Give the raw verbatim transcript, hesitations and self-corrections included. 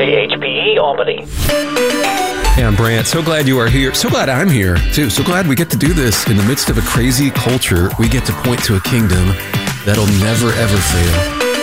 K H P E Albany. Hey, I'm Brant. So glad you are here. So glad I'm here, too. So glad we get to do this in the midst of a crazy culture. We get to point to a kingdom that'll never, ever fail.